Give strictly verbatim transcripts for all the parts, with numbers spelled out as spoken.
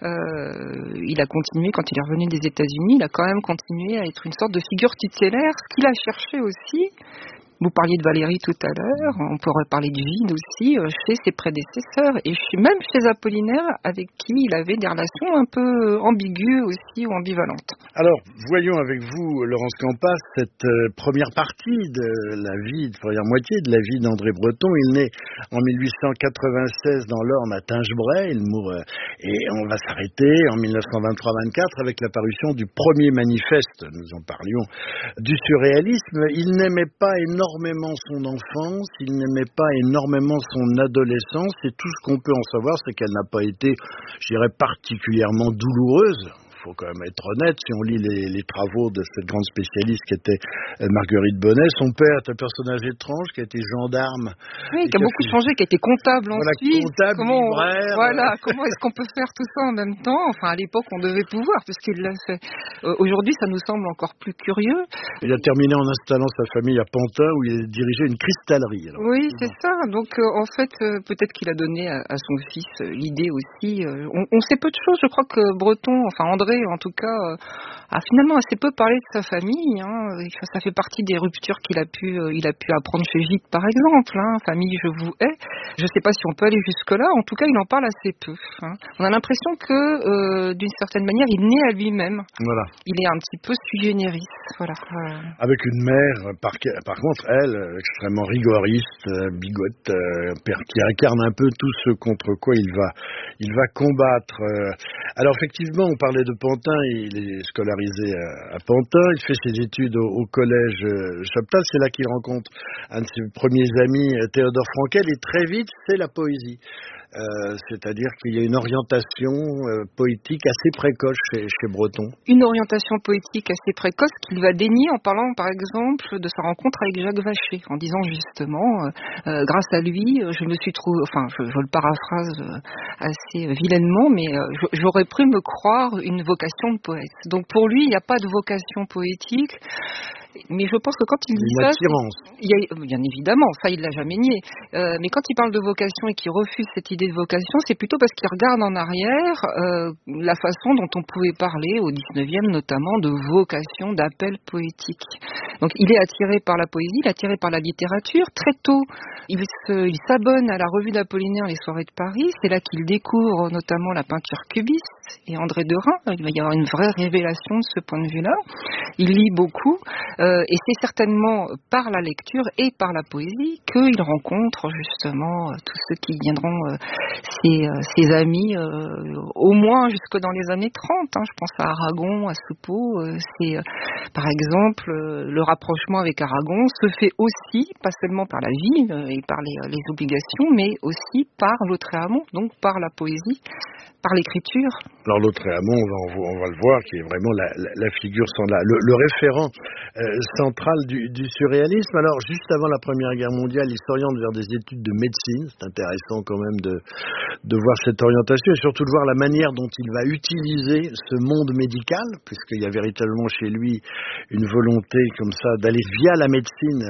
Euh, il a continué, quand il est revenu des États-Unis, il a quand même continué à être une sorte de figure tutélaire, ce qu'il a cherché aussi. Vous parliez de Valérie tout à l'heure, on pourrait parler du vide aussi euh, chez ses prédécesseurs et chez, même chez Apollinaire avec qui il avait des relations un peu ambiguës aussi ou ambivalentes. Alors, voyons avec vous, Laurence Campas, cette euh, première partie de la vie, de première moitié de la vie d'André Breton. Il naît en mille huit cent quatre-vingt-seize dans l'Orne à Tingebray, il mourut, euh, et on va s'arrêter en mille neuf cent vingt-trois vingt-quatre avec la parution du premier manifeste, nous en parlions, du surréalisme. Il n'aimait pas énormément énormément son enfance, il n'aimait pas énormément son adolescence, et tout ce qu'on peut en savoir, c'est qu'elle n'a pas été, je dirais, particulièrement douloureuse. Il faut quand même être honnête, si on lit les, les travaux de cette grande spécialiste qui était euh, Marguerite Bonnet. Son père est un personnage étrange qui a été gendarme. Oui, qui a beaucoup fait... changé, qui a été comptable voilà, ensuite. Comptable, comment, libraire. Voilà, comment est-ce qu'on peut faire tout ça en même temps? Enfin, à l'époque, on devait pouvoir, puisqu'il l'a fait. Euh, aujourd'hui, ça nous semble encore plus curieux. Il a terminé en installant sa famille à Pantin, où il a dirigé une cristallerie. Alors, oui, c'est ça. Donc, euh, en fait, euh, peut-être qu'il a donné à, à son fils euh, l'idée aussi. Euh, on, on sait peu de choses. Je crois que Breton, enfin André, en tout cas, euh, a finalement assez peu parlé de sa famille. Hein. Ça fait partie des ruptures qu'il a pu, euh, il a pu apprendre chez Gide, par exemple. Hein. Famille, je vous hais. Je ne sais pas si on peut aller jusque-là. En tout cas, il en parle assez peu. Hein. On a l'impression que, euh, d'une certaine manière, il naît à lui-même. Voilà. Il est un petit peu sui generis. Voilà. Euh... Avec une mère, par, par contre, elle, extrêmement rigoriste, bigote, euh, qui incarne un peu tout ce contre quoi il va, il va combattre. Alors effectivement, on parlait de Pantin, il est scolarisé à, à Pantin, il fait ses études au, au collège Chaptal, c'est là qu'il rencontre un de ses premiers amis, Théodore Frankel, et très vite, c'est la poésie. Euh, c'est-à-dire qu'il y a une orientation euh, poétique assez précoce chez, chez Breton. Une orientation poétique assez précoce qu'il va dénier en parlant par exemple de sa rencontre avec Jacques Vacher, en disant justement euh, euh, grâce à lui je me suis trouvé, enfin je, je le paraphrase euh, assez vilainement, mais euh, j'aurais pu me croire une vocation de poète. Donc pour lui il n'y a pas de vocation poétique. Mais je pense que quand il dit une ça, attirance. Il y a, bien évidemment, ça il l'a jamais nié. Euh, mais quand il parle de vocation et qu'il refuse cette idée de vocation, c'est plutôt parce qu'il regarde en arrière euh, la façon dont on pouvait parler au dix-neuvième notamment de vocation, d'appel poétique. Donc il est attiré par la poésie, il est attiré par la littérature. Très tôt, il, se, il s'abonne à la revue d'Apollinaire Les Soirées de Paris. C'est là qu'il découvre notamment la peinture cubiste et André Derain. Il va y avoir une vraie révélation de ce point de vue-là. Il lit beaucoup. Euh, et c'est certainement par la lecture et par la poésie qu'il rencontre justement euh, tous ceux qui viendront euh, ses, euh, ses amis euh, au moins jusque dans les années trente. Hein, je pense à Aragon, à Soupeau. Euh, c'est euh, par exemple euh, le rapprochement avec Aragon se fait aussi, pas seulement par la vie euh, et par les, les obligations, mais aussi par Lautréamont, donc par la poésie, par l'écriture. Alors Lautréamont, on va, on va le voir, qui est vraiment la, la, la figure sans la, le, le référent euh, central du, du surréalisme. Alors juste avant la Première Guerre mondiale, il s'oriente vers des études de médecine. C'est intéressant quand même de, de voir cette orientation et surtout de voir la manière dont il va utiliser ce monde médical, puisqu'il y a véritablement chez lui une volonté comme ça d'aller via la médecine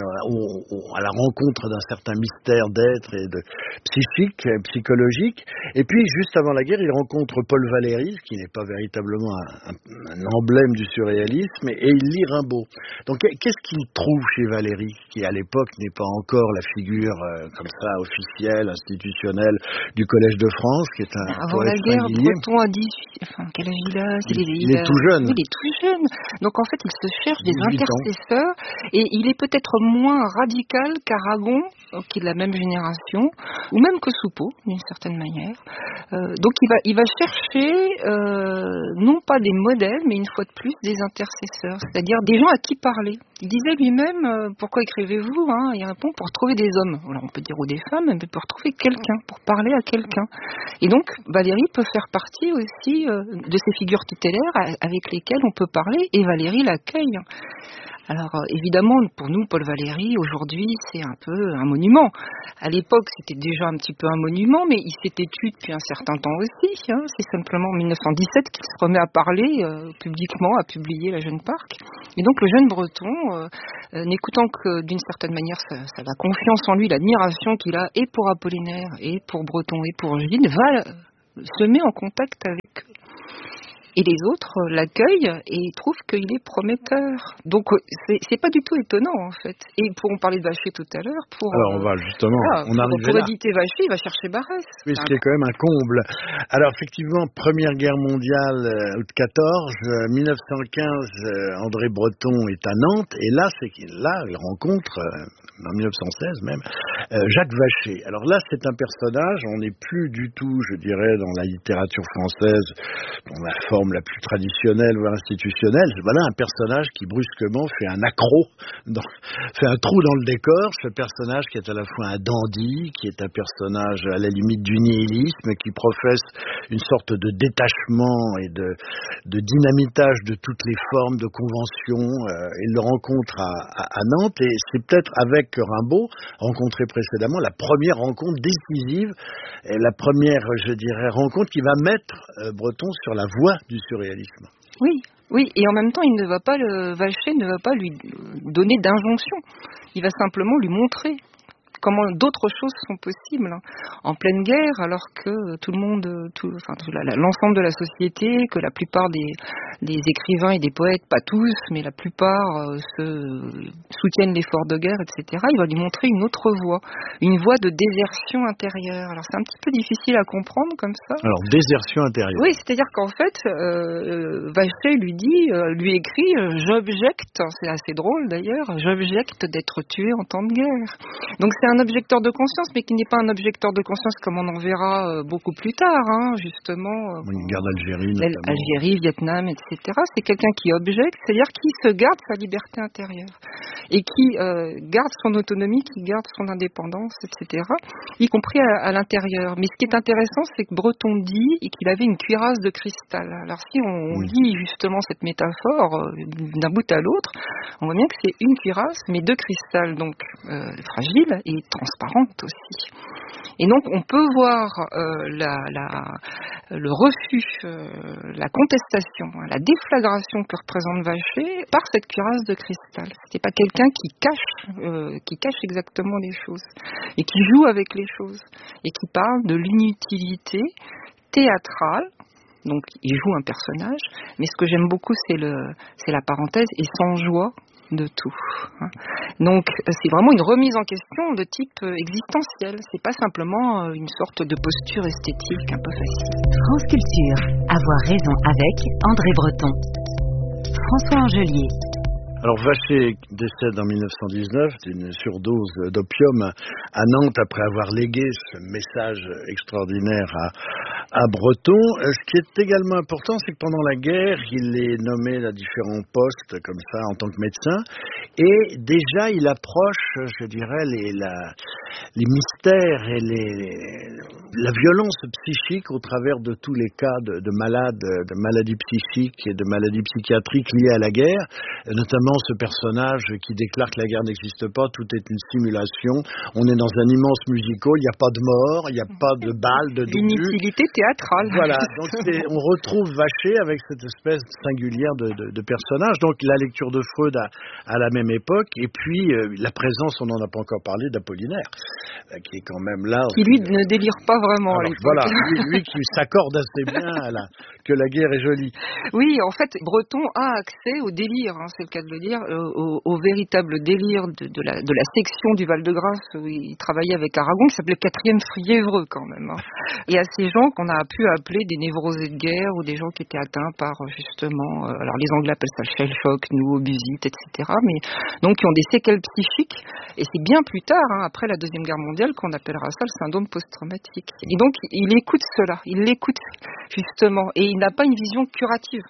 à la rencontre d'un certain mystère d'être et de psychique, psychologique. Et puis juste avant la guerre, il rencontre Paul Valéry, qui n'est pas véritablement un, un, un emblème du surréalisme, et, et il lit Rimbaud. Donc qu'est-ce qu'il trouve chez Valéry, qui à l'époque n'est pas encore la figure euh, comme ça officielle, institutionnelle du Collège de France, qui est un Avant poète la guerre, singulier. Breton a dix-huit, enfin quel âge il a Il, il, il, il est tout jeune. Il est tout jeune. Donc en fait, il se cherche des intercesseurs, et il est peut-être moins radical qu'Aragon, qui est de la même génération, ou même que Soupeau, d'une certaine manière. Euh, donc il va, il va chercher euh, non pas des modèles, mais une fois de plus des intercesseurs, c'est-à-dire des gens à qui parler. Il disait lui-même, euh, pourquoi écrivez-vous hein? Il répond, pour trouver des hommes. Alors on peut dire ou des femmes, mais pour trouver quelqu'un, pour parler à quelqu'un. Et donc Valéry peut faire partie aussi euh, de ces figures tutélaires avec lesquelles on peut parler, et Valéry l'accueille. Alors euh, évidemment, pour nous, Paul Valéry, aujourd'hui, c'est un peu un monument. À l'époque, c'était déjà un petit peu un monument, mais il s'était tué depuis un certain temps aussi. Hein. C'est simplement en mille neuf cent dix-sept qu'il se remet à parler euh, publiquement, à publier La Jeune Parc. Et donc le jeune Breton, euh, euh, n'écoutant que d'une certaine manière sa, sa, la confiance en lui, l'admiration qu'il a, et pour Apollinaire, et pour Breton, et pour Gide, va, euh, se met en contact avec eux. Et les autres l'accueillent et trouvent qu'il est prometteur. Donc c'est, c'est pas du tout étonnant en fait. Et pour on parlait de Vacher tout à l'heure, pour alors on va justement, voilà, on pour, arrive pour là. éviter Vacher, il va chercher Barrès. Oui, ce qui est quand même un comble. Alors effectivement, Première Guerre mondiale, euh, août quatorze, euh, mille neuf cent quinze, euh, André Breton est à Nantes et là, c'est là il rencontre euh, en mille neuf cent seize même euh, Jacques Vacher. Alors là, c'est un personnage, on n'est plus du tout, je dirais, dans la littérature française, dans la forme la plus traditionnelle ou institutionnelle. Voilà un personnage qui brusquement fait un accro, dans, fait un trou dans le décor. Ce personnage qui est à la fois un dandy, qui est un personnage à la limite du nihilisme, qui professe une sorte de détachement et de, de dynamitage de toutes les formes de conventions. Euh, il le rencontre à, à, à Nantes et c'est peut-être avec Rimbaud, rencontré précédemment, la première rencontre décisive, et la première, je dirais, rencontre qui va mettre euh, Breton sur la voie du surréalisme. Oui, oui, et en même temps, il ne va pas le Vacher ne va pas lui donner d'injonction. Il va simplement lui montrer comment d'autres choses sont possibles en pleine guerre, alors que tout le monde, tout, enfin, tout la, l'ensemble de la société, que la plupart des, des écrivains et des poètes, pas tous, mais la plupart euh, se soutiennent l'effort de guerre, et cetera. Il va lui montrer une autre voie, une voie de désertion intérieure. Alors c'est un petit peu difficile à comprendre comme ça. Alors désertion intérieure. Oui, c'est-à-dire qu'en fait, euh, Vacher lui dit, euh, lui écrit, euh, j'objecte, c'est assez drôle d'ailleurs, j'objecte d'être tué en temps de guerre. Donc c'est un objecteur de conscience, mais qui n'est pas un objecteur de conscience comme on en verra euh, beaucoup plus tard, hein, justement. Euh, Une guerre d'Algérie, notamment. Algérie, Vietnam, et cetera. C'est quelqu'un qui objecte, c'est-à-dire qui se garde sa liberté intérieure et qui euh, garde son autonomie, qui garde son indépendance, et cetera, y compris à, à l'intérieur. Mais ce qui est intéressant, c'est que Breton dit qu'il avait une cuirasse de cristal. Alors si on oui. lit justement cette métaphore euh, d'un bout à l'autre, on voit bien que c'est une cuirasse, mais de cristal, donc euh, fragile et transparente aussi. Et donc on peut voir euh, la, la, le refus, euh, la contestation, la déflagration que représente Vacher par cette cuirasse de cristal. C'était pas quelqu'un qui cache, euh, qui cache exactement les choses et qui joue avec les choses et qui parle de l'inutilité théâtrale. Donc il joue un personnage, mais ce que j'aime beaucoup c'est le, c'est la parenthèse et sans joie de tout. Donc c'est vraiment une remise en question de type existentiel. C'est pas simplement une sorte de posture esthétique un peu facile. France Culture, avoir raison avec André Breton. François Angelier. Alors Vacher décède en mille neuf cent dix-neuf d'une surdose d'opium à Nantes après avoir légué ce message extraordinaire à, à Breton. Ce qui est également important, c'est que pendant la guerre, il est nommé à différents postes comme ça en tant que médecin et déjà il approche, je dirais, les, la, les mystères et les, la violence psychique au travers de tous les cas de, de malades, de maladies psychiques et de maladies psychiatriques liées à la guerre, notamment ce personnage qui déclare que la guerre n'existe pas, tout est une simulation, on est dans un immense musical, il n'y a pas de mort, il n'y a pas de balles, de d'obus. L'inutilité théâtrale. Voilà, donc c'est, on retrouve Vacher avec cette espèce singulière de, de, de personnage, donc la lecture de Freud à, à la même époque, et puis euh, la présence, on n'en a pas encore parlé, d'Apollinaire, euh, qui est quand même là. Qui lui euh, ne délire pas vraiment alors, à l'époque. Voilà, lui, lui qui s'accorde assez bien à la, que la guerre est jolie. Oui, en fait, Breton a accès au délire, hein, c'est le cas de le dire, au, au véritable délire de, de, la, de la section du Val-de-Grâce où il travaillait avec Aragon, qui s'appelait quatrième Friévreux quand même. Hein. Et à ces gens qu'on a pu appeler des névrosés de guerre ou des gens qui étaient atteints par justement, euh, alors les Anglais appellent ça shell shock, nous, obusite, et cetera. Mais donc qui ont des séquelles psychiques. Et c'est bien plus tard, hein, après la Deuxième Guerre mondiale, qu'on appellera ça le syndrome post-traumatique. Et donc il écoute cela, il l'écoute justement, et il n'a pas une vision curative.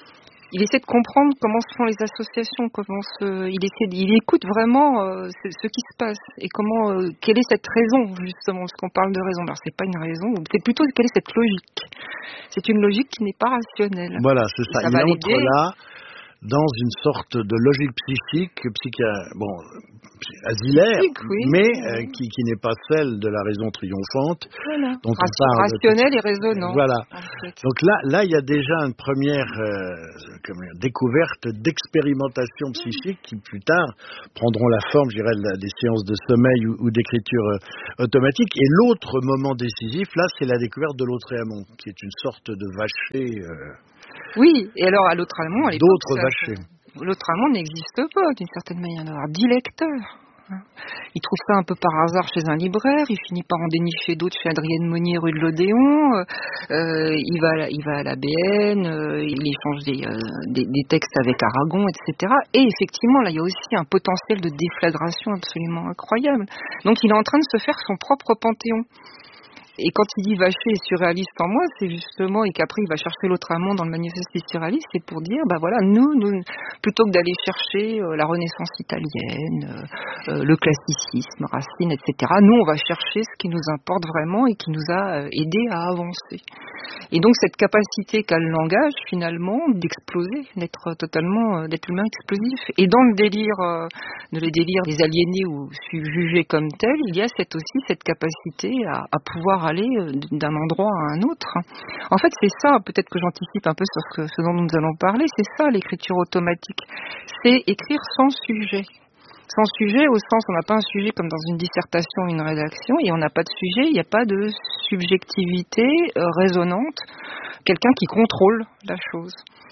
Il essaie de comprendre comment se font les associations, comment se, il essaie, il écoute vraiment euh, ce, ce qui se passe et comment, euh, quelle est cette raison justement, parce qu'on parle de raison. Alors c'est pas une raison, c'est plutôt quelle est cette logique. C'est une logique qui n'est pas rationnelle. Voilà, c'est ça. ça il entre l'aider. Là dans une sorte de logique psychique, psycha, bon, asilaire, oui. mais euh, qui, qui n'est pas celle de la raison triomphante. Voilà. Dont Ration, on parle rationnel de... et raisonnant. Voilà. En fait. Donc là, là, il y a déjà une première euh, comment dire, découverte d'expérimentation psychique qui plus tard prendront la forme, je dirais, des séances de sommeil ou, ou d'écriture euh, automatique. Et l'autre moment décisif, là, c'est la découverte de Lautréamont, qui est une sorte de Vacher. Euh, Oui, et alors à l'autre allemand, à l'époque, d'autres vachers. L'autre allemand n'existe pas, d'une certaine manière. Alors, dix lecteurs. Il trouve ça un peu par hasard chez un libraire, il finit par en dénicher d'autres chez Adrienne Monnier, rue de l'Odéon, euh, il, va, il va à la B N, euh, il échange des, euh, des, des textes avec Aragon, et cetera. Et effectivement, là, il y a aussi un potentiel de déflagration absolument incroyable. Donc, il est en train de se faire son propre panthéon. Et quand il dit vacher et surréaliste en moi, c'est justement, et qu'après il va chercher l'autre amant dans le manifeste des surréalistes, c'est pour dire, bah voilà, nous, nous plutôt que d'aller chercher euh, la Renaissance italienne, euh, euh, le classicisme, Racine, et cetera, nous, on va chercher ce qui nous importe vraiment et qui nous a euh, aidés à avancer. Et donc cette capacité qu'a le langage, finalement, d'exploser, d'être totalement, euh, d'être humain explosif. Et dans le délire, euh, le délire des aliénés ou jugés comme tels, il y a cette, aussi cette capacité à, à pouvoir aller d'un endroit à un autre. En fait, c'est ça, peut-être que j'anticipe un peu sur ce, ce dont nous allons parler, c'est ça l'écriture automatique. C'est écrire sans sujet. Sans sujet, au sens, on n'a pas un sujet comme dans une dissertation ou une rédaction, et on n'a pas de sujet, il n'y a pas de subjectivité euh, résonante, quelqu'un qui contrôle la chose.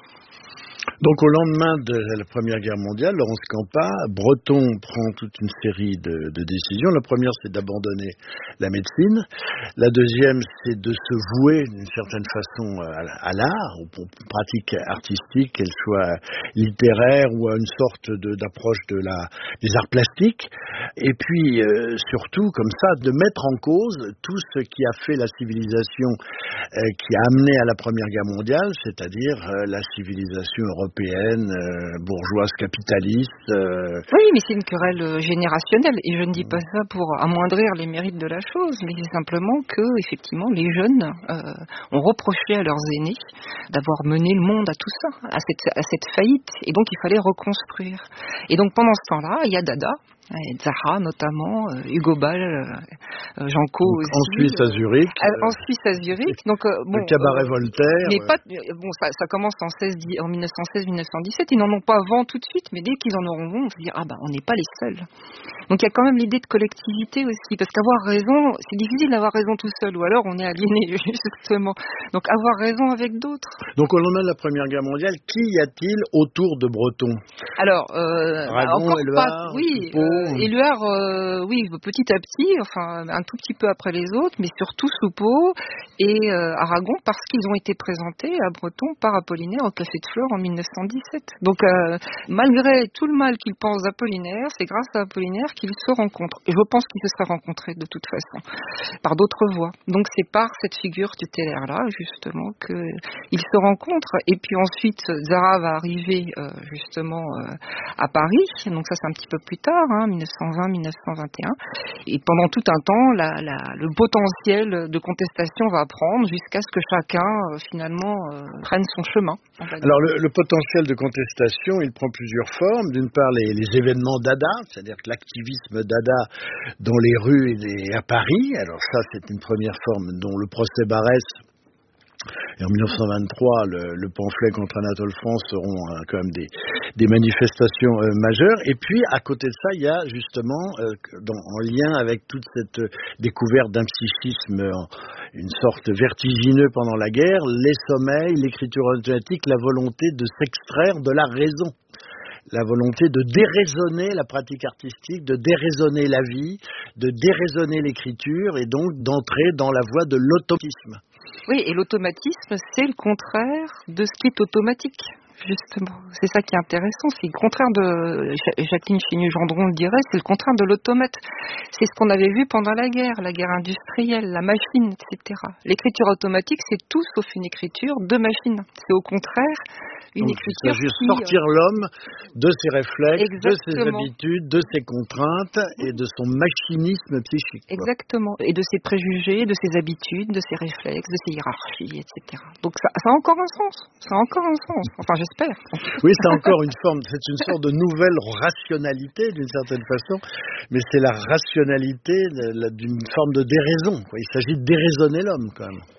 Donc au lendemain de la Première Guerre mondiale, Laurence Campa, Breton prend toute une série de, de décisions. La première, c'est d'abandonner la médecine. La deuxième, c'est de se vouer d'une certaine façon à, à l'art, aux pratiques artistiques, qu'elles soient littéraires ou à une sorte de, d'approche de la, des arts plastiques. Et puis, euh, surtout, comme ça, de mettre en cause tout ce qui a fait la civilisation euh, qui a amené à la Première Guerre mondiale, c'est-à-dire euh, la civilisation européenne, euh, bourgeoise, capitaliste. Euh... Oui, mais c'est une querelle générationnelle, et je ne dis pas ça pour amoindrir les mérites de la chose, mais c'est simplement que, effectivement, les jeunes euh, ont reproché à leurs aînés d'avoir mené le monde à tout ça, à cette, à cette faillite, et donc il fallait reconstruire. Et donc pendant ce temps-là, il y a Dada, Zara notamment, euh, Hugo Ball, euh, Jean Co aussi. En Suisse à Zurich. Euh, en Suisse à Zurich. Donc, euh, bon, le cabaret euh, Voltaire. Mais pas, bon, ça, ça commence en, seize, en mille neuf cent seize mille neuf cent dix-sept. Ils n'en ont pas vent tout de suite, mais dès qu'ils en auront vent, on se dit ah ben on n'est pas les seuls. Donc il y a quand même l'idée de collectivité aussi, parce qu'avoir raison, c'est difficile d'avoir raison tout seul, ou alors on est aliéné justement. Donc avoir raison avec d'autres. Donc au lendemain de la Première Guerre mondiale, qui y a-t-il autour de Breton? Alors, euh, Aragon, encore Éluard, pas, oui, euh, Éluard, euh, oui, petit à petit, enfin un tout petit peu après les autres, mais surtout Soupeau et euh, Aragon, parce qu'ils ont été présentés à Breton par Apollinaire au Café de Flore en mille neuf cent dix-sept. Donc euh, malgré tout le mal qu'ils pensent d'Apollinaire, c'est grâce à Apollinaire qu'ils se rencontrent. Et je pense qu'ils se seraient rencontrés de toute façon, par d'autres voies. Donc c'est par cette figure tutélaire-là, justement, qu'ils se rencontrent. Et puis ensuite, Zara va arriver, euh, justement, euh, à Paris. Donc ça, c'est un petit peu plus tard, hein, mille neuf cent vingt mille neuf cent vingt et un. Et pendant tout un temps, la, la, le potentiel de contestation va prendre jusqu'à ce que chacun, euh, finalement, euh, prenne son chemin. Alors le, le potentiel de contestation, il prend plusieurs formes. D'une part, les, les événements Dada, c'est-à-dire que l'activisme Dada dans les rues et les, à Paris. Alors ça, c'est une première forme dont le procès Barès. Et en mille neuf cent vingt-trois, le, le pamphlet contre Anatole France seront euh, quand même des, des manifestations euh, majeures. Et puis, à côté de ça, il y a justement, euh, dans, en lien avec toute cette euh, découverte d'un psychisme, euh, une sorte vertigineux pendant la guerre, les sommeils, l'écriture automatique, la volonté de s'extraire de la raison. La volonté de déraisonner la pratique artistique, de déraisonner la vie, de déraisonner l'écriture et donc d'entrer dans la voie de l'automatisme. Oui, et l'automatisme, c'est le contraire de ce qui est automatique, justement. C'est ça qui est intéressant, c'est le contraire de, Jacqueline Chenu-Gendron le dirait, c'est le contraire de l'automate. C'est ce qu'on avait vu pendant la guerre, la guerre industrielle, la machine, et cetera. L'écriture automatique, c'est tout sauf une écriture de machine. C'est au contraire une Donc, écriture il s'agit qui... de sortir l'homme de ses réflexes, Exactement. de ses habitudes, de ses contraintes et de son machinisme psychique. Quoi. Exactement. Et de ses préjugés, de ses habitudes, de ses réflexes, de ses hiérarchies, et cetera. Donc ça, ça a encore un sens. Ça a encore un sens. Enfin, j'espère. Oui, c'est encore une forme, c'est une sorte de nouvelle rationalité d'une certaine façon, mais c'est la rationalité d'une forme de déraison. Quoi. Il s'agit de déraisonner l'homme quand même.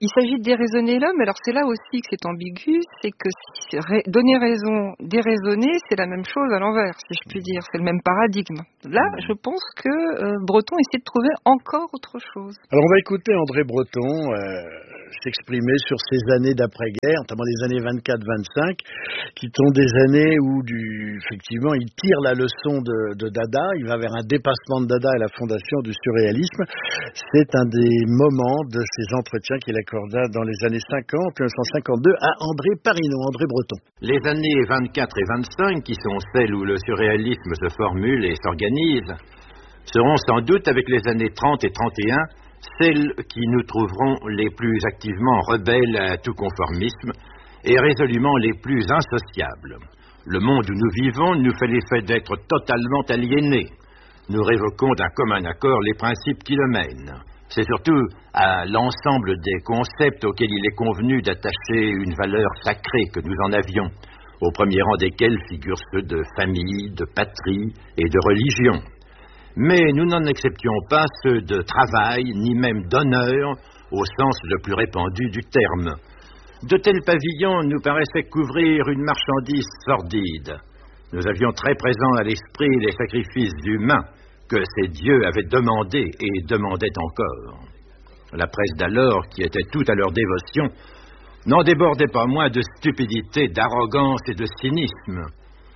Il s'agit de déraisonner l'homme, alors c'est là aussi que c'est ambigu, c'est que donner raison, déraisonner, c'est la même chose à l'envers, si je puis dire, c'est le même paradigme. Là, je pense que euh, Breton essaie de trouver encore autre chose. Alors on va écouter André Breton euh, s'exprimer sur ces années d'après-guerre, notamment les années vingt-quatre vingt-cinq, qui sont des années où, du, effectivement, il tire la leçon de, de Dada, il va vers un dépassement de Dada et la fondation du surréalisme. C'est un des moments de ces entretiens qu'il accorda dans les années cinquante, mille neuf cent cinquante-deux, à André Parinaud, André Breton. Les années vingt-quatre et vingt-cinq, qui sont celles où le surréalisme se formule et s'organise, seront sans doute, avec les années trente et trente et un, celles qui nous trouveront les plus activement rebelles à tout conformisme et résolument les plus insociables. Le monde où nous vivons nous fait l'effet d'être totalement aliénés. Nous révoquons d'un commun accord les principes qui le mènent. C'est surtout à l'ensemble des concepts auxquels il est convenu d'attacher une valeur sacrée que nous en avions, au premier rang desquels figurent ceux de famille, de patrie et de religion. Mais nous n'en acceptions pas ceux de travail, ni même d'honneur, au sens le plus répandu du terme. De tels pavillons nous paraissaient couvrir une marchandise sordide. Nous avions très présent à l'esprit les sacrifices humains que ces dieux avaient demandés et demandaient encore. La presse d'alors, qui était toute à leur dévotion, n'en débordait pas moins de stupidité, d'arrogance et de cynisme.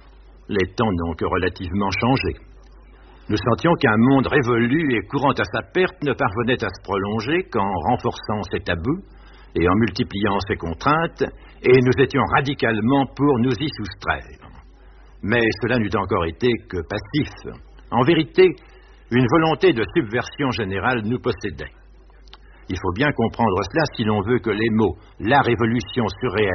Les temps n'ont que relativement changé. Nous sentions qu'un monde révolu et courant à sa perte ne parvenait à se prolonger qu'en renforçant ses tabous et en multipliant ses contraintes, et nous étions radicalement pour nous y soustraire. Mais cela n'eût encore été que passif. En vérité, une volonté de subversion générale nous possédait. Il faut bien comprendre cela si l'on veut que les mots « la révolution surréaliste »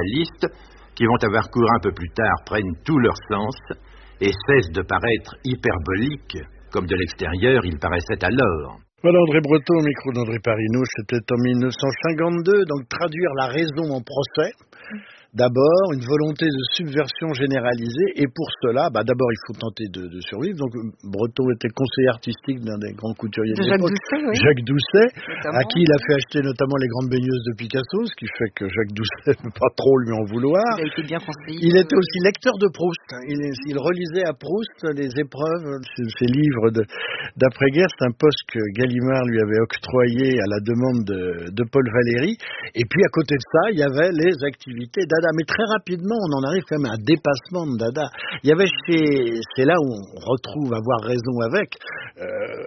qui vont avoir cours un peu plus tard prennent tout leur sens et cessent de paraître hyperboliques, comme de l'extérieur ils paraissaient alors. Voilà André Breton au micro d'André Parinaud, c'était en mille neuf cent cinquante-deux, donc traduire la raison en procès. D'abord, une volonté de subversion généralisée, et pour cela, bah, d'abord, il faut tenter de, de survivre. Donc, Breton était conseiller artistique d'un des grands couturiers de, de l'époque, Doucet, oui. Jacques Doucet, notamment, à qui il a fait acheter notamment les grandes baigneuses de Picasso, ce qui fait que Jacques Doucet ne peut pas trop lui en vouloir. Il a été bien conseillé. Il était aussi lecteur de Proust. Il, il relisait à Proust les épreuves, ses livres de, d'après-guerre. C'est un poste que Gallimard lui avait octroyé à la demande de, de Paul Valéry. Et puis, à côté de ça, il y avait les activités Dada. Mais très rapidement, on en arrive quand même à un dépassement de Dada. Il y avait chez... C'est là où on retrouve avoir raison avec. Euh,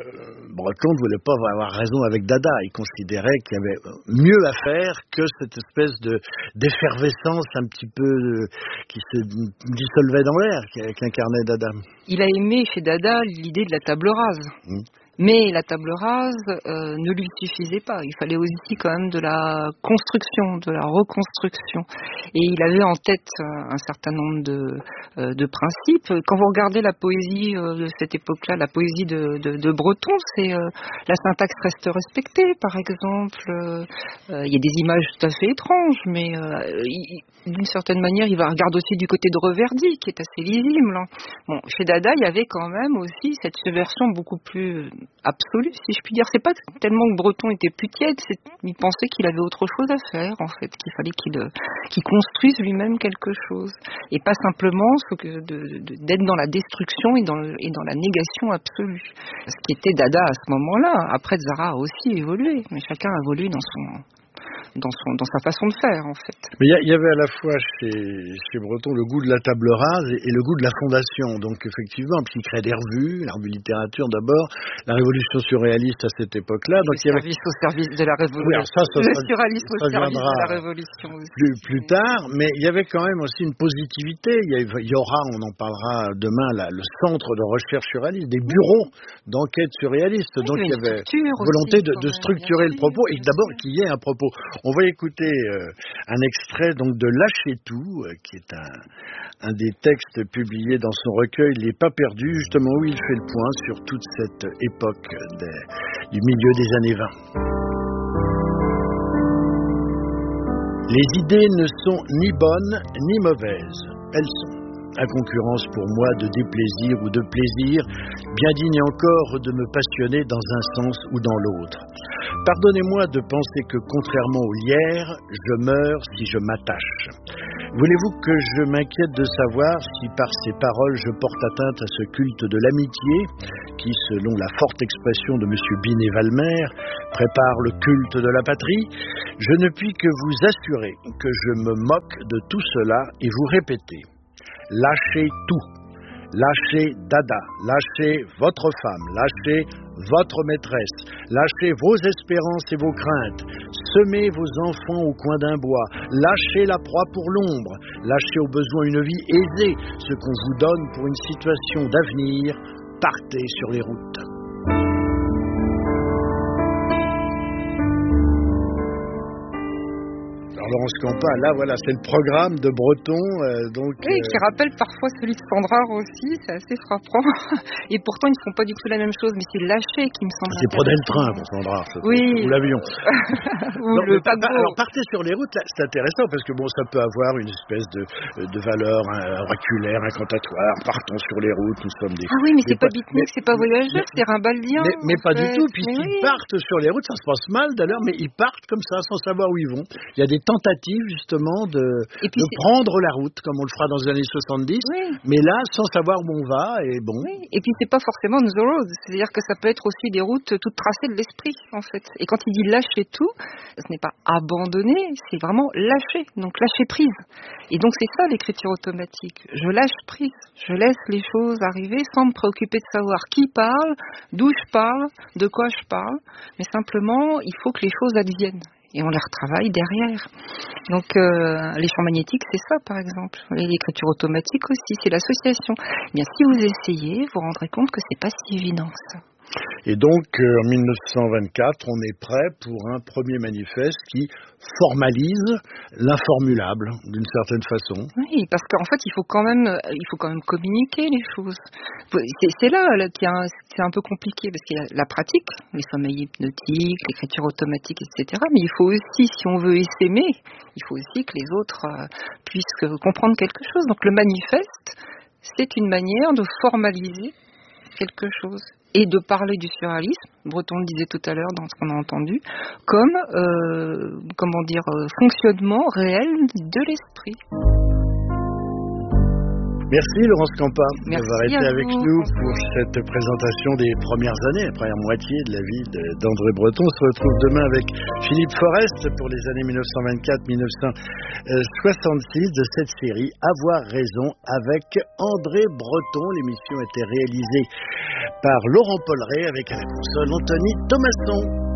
Breton ne voulait pas avoir raison avec Dada. Il considérait qu'il y avait mieux à faire que cette espèce de, d'effervescence un petit peu euh, qui se dissolvait dans l'air, qu'incarnait Dada. Il a aimé chez Dada l'idée de la table rase. Mmh. Mais la table rase euh, ne lui suffisait pas. Il fallait aussi quand même de la construction, de la reconstruction. Et il avait en tête euh, un certain nombre de, euh, de principes. Quand vous regardez la poésie euh, de cette époque-là, la poésie de, de, de Breton, c'est euh, la syntaxe reste respectée, par exemple. Euh, euh, il y a des images tout à fait étranges, mais euh, il, d'une certaine manière, il va regarder aussi du côté de Reverdy, qui est assez lisible. Hein. Bon, chez Dada, il y avait quand même aussi cette subversion beaucoup plus absolue, si je puis dire. C'est pas tellement que Breton était plus tiède, c'est, il pensait qu'il avait autre chose à faire, en fait, qu'il fallait qu'il, qu'il construise lui-même quelque chose, et pas simplement ce que de, de, d'être dans la destruction et dans, le, et dans la négation absolue. Ce qui était Dada à ce moment-là. Après, Zara a aussi évolué, mais chacun a évolué dans son... Dans, son, dans sa façon de faire, en fait. Mais il y, y avait à la fois chez, chez Breton le goût de la table rase et, et le goût de la fondation. Donc, effectivement, puis il crée des revues, la revue littérature d'abord, la révolution surréaliste à cette époque-là. Donc, le il y service avait... au service de la révolution. Oui, ça, ça, le ça, surréalisme ça au service de la révolution aussi. Plus, plus tard, mais il y avait quand même aussi une positivité. Il y, avait, il y aura, on en parlera demain, là, le centre de recherche surréaliste, des bureaux d'enquête surréaliste. Oui, donc, il y avait volonté aussi, de, de structurer le propos et d'abord qu'il y ait un propos. On va écouter euh, un extrait donc de Lâcher tout, euh, qui est un, un des textes publiés dans son recueil Les Pas perdus, justement où il fait le point sur toute cette époque des, du milieu des années vingt. Les idées ne sont ni bonnes ni mauvaises, elles sont. à concurrence pour moi de déplaisir ou de plaisir, bien digne encore de me passionner dans un sens ou dans l'autre. Pardonnez-moi de penser que, contrairement au lierre, je meurs si je m'attache. Voulez-vous que je m'inquiète de savoir si par ces paroles je porte atteinte à ce culte de l'amitié qui, selon la forte expression de M. Binet-Valmer, prépare le culte de la patrie? Je ne puis que vous assurer que je me moque de tout cela et vous répéter: lâchez tout. Lâchez Dada, lâchez votre femme, lâchez votre maîtresse, lâchez vos espérances et vos craintes, semez vos enfants au coin d'un bois, lâchez la proie pour l'ombre, lâchez au besoin une vie aisée, ce qu'on vous donne pour une situation d'avenir, partez sur les routes. Laurence Campa, là voilà, c'est le programme de Breton. Euh, donc, oui, euh... qui rappelle parfois celui de Sandrard aussi, c'est assez frappant. Et pourtant, ils ne font pas du tout la même chose, mais c'est lâché qui me semble. C'est prenez le train pour Sandrard, oui. Ou l'avion. Ou non, le pas, alors, partez sur les routes, là, c'est intéressant parce que bon, ça peut avoir une espèce de, de valeur hein, oraculaire, incantatoire. Partons sur les routes, nous sommes des. Ah oui, mais des c'est pas beatnik, c'est pas voyageur, c'est rimbaldien. Mais, mais pas fait. du tout, puisqu'ils oui. partent sur les routes, ça se passe mal d'ailleurs, mais ils partent comme ça sans savoir où ils vont. Il y a des tentative justement de, de prendre la route comme on le fera dans les années soixante-dix, oui. mais là sans savoir où on va et bon. Oui. Et puis c'est pas forcément the road, c'est-à-dire que ça peut être aussi des routes toutes tracées de l'esprit en fait. Et quand il dit lâcher tout, ce n'est pas abandonner, c'est vraiment lâcher, donc lâcher prise. Et donc c'est ça l'écriture automatique. Je lâche prise, je laisse les choses arriver sans me préoccuper de savoir qui parle, d'où je parle, de quoi je parle, mais simplement il faut que les choses adviennent. Et on les retravaille derrière. Donc euh, les champs magnétiques, c'est ça par exemple. Et l'écriture automatique aussi, c'est l'association. Eh bien, si vous essayez, vous vous rendrez compte que c'est pas si évident que ça. Et donc, euh, en dix-neuf cent vingt-quatre, on est prêt pour un premier manifeste qui formalise l'informulable, d'une certaine façon. Oui, parce qu'en fait, il faut quand même, il faut quand même communiquer les choses. C'est, c'est là, là qu'il y a un, c'est un peu compliqué, parce qu'il y a la pratique, les sommeils hypnotiques, l'écriture automatique, et cetera. Mais il faut aussi, si on veut s'aimer, il faut aussi que les autres euh, puissent comprendre quelque chose. Donc le manifeste, c'est une manière de formaliser quelque chose. Et de parler du surréalisme, Breton le disait tout à l'heure dans ce qu'on a entendu, comme, euh, comment dire, euh, fonctionnement réel de l'esprit. Merci Laurence Campa d'avoir été avec vous, nous François. pour cette présentation des premières années, la première moitié de la vie de, d'André Breton. On se retrouve demain avec Philippe Forest pour les années dix-neuf cent vingt-quatre à dix-neuf cent soixante-six de cette série Avoir raison avec André Breton. L'émission a été réalisée par Laurent Polleret avec à la console Anthony Thomasson.